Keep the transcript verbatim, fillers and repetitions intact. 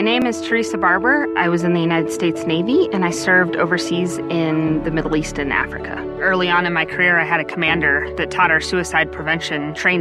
My name is Teresa Barber. I was in the United States Navy, and I served overseas in the Middle East and Africa. Early on in my career, I had a commander that taught our suicide prevention training.